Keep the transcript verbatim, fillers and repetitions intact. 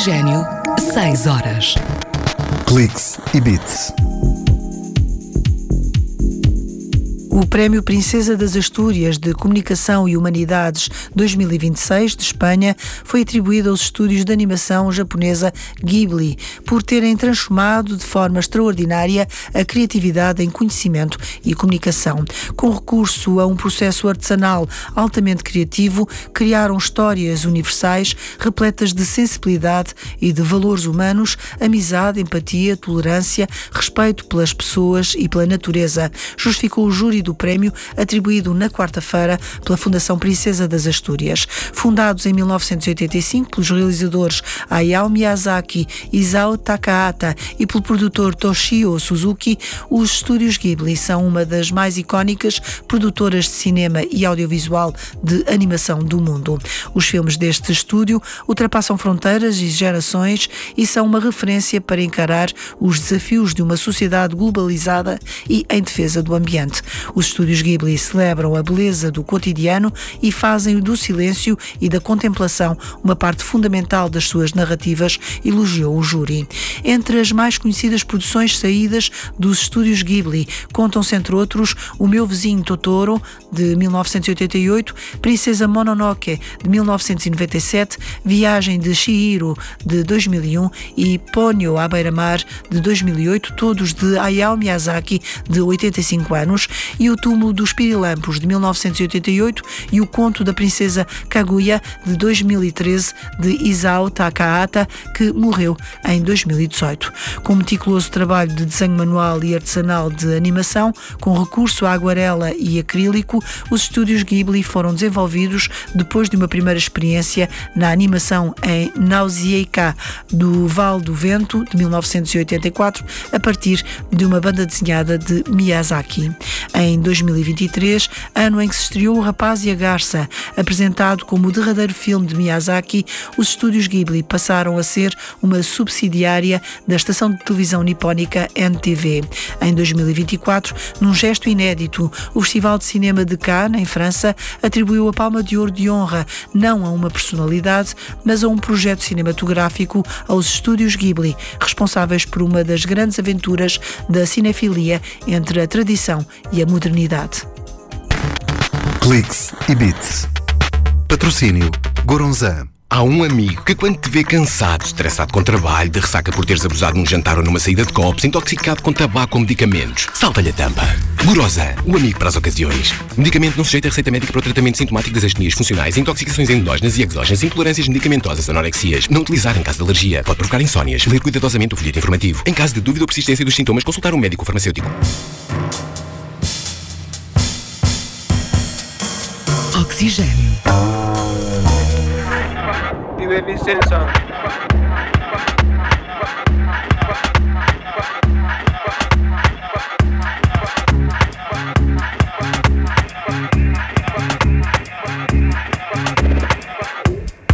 Oxigênio, seis horas. Cliques e Bits. O Prémio Princesa das Astúrias de Comunicação e Humanidades dois mil e vinte e seis de Espanha foi atribuído aos estúdios de animação japonesa Ghibli por terem transformado de forma extraordinária a criatividade em conhecimento e comunicação. Com recurso a um processo artesanal altamente criativo, criaram histórias universais repletas de sensibilidade e de valores humanos, amizade, empatia, tolerância, respeito pelas pessoas e pela natureza, justificou o júri do prémio atribuído na quarta-feira pela Fundação Princesa das Astúrias. Fundados em mil novecentos e oitenta e cinco pelos realizadores Hayao Miyazaki, Isao Takahata e pelo produtor Toshio Suzuki, os estúdios Ghibli são uma das mais icónicas produtoras de cinema e audiovisual de animação do mundo. Os filmes deste estúdio ultrapassam fronteiras e gerações e são uma referência para encarar os desafios de uma sociedade globalizada e em defesa do ambiente. Os estúdios Ghibli celebram a beleza do cotidiano e fazem do silêncio e da contemplação uma parte fundamental das suas narrativas, elogiou o júri. Entre as mais conhecidas produções saídas dos estúdios Ghibli contam-se, entre outros, O Meu Vizinho Totoro, de mil novecentos e oitenta e oito, Princesa Mononoke, de mil novecentos e noventa e sete, Viagem de Chihiro, de dois mil e um e Ponyo à Beira-Mar, de dois mil e oito, todos de Hayao Miyazaki, de oitenta e cinco anos, e O Túmulo dos Pirilampos, de mil novecentos e oitenta e oito, e O Conto da Princesa Kaguya, de dois mil e treze, de Isao Takahata, que morreu em dois mil e dezoito. Com um meticuloso trabalho de desenho manual e artesanal de animação, com recurso à aguarela e acrílico, os estúdios Ghibli foram desenvolvidos depois de uma primeira experiência na animação em Nausicaa, do Vale do Vento, de mil novecentos e oitenta e quatro, a partir de uma banda desenhada de Miyazaki. Em dois mil e vinte e três, ano em que se estreou O Rapaz e a Garça, apresentado como o derradeiro filme de Miyazaki, os estúdios Ghibli passaram a ser uma subsidiária da estação de televisão nipónica N T V. Em dois mil e vinte e quatro, num gesto inédito, o Festival de Cinema de Cannes, em França, atribuiu a Palma de Ouro de honra não a uma personalidade, mas a um projeto cinematográfico aos estúdios Ghibli, responsáveis por uma das grandes aventuras da cinefilia entre a tradição e a modernidade. Cliques e Bits. Patrocínio Goronzan. Há um amigo que, quando te vê cansado, estressado com trabalho, de ressaca por teres abusado num jantar ou numa saída de copos, intoxicado com tabaco ou medicamentos, salta-lhe a tampa. Goronzan, o amigo para as ocasiões. Medicamento não sujeito a receita médica para o tratamento sintomático das astenias funcionais, intoxicações endógenas e exógenas, intolerâncias medicamentosas, anorexias. Não utilizar em caso de alergia. Pode provocar insónias. Ler cuidadosamente o folheto informativo. Em caso de dúvida ou persistência dos sintomas, consultar um médico farmacêutico. Oxigênio. Vive Vicenza.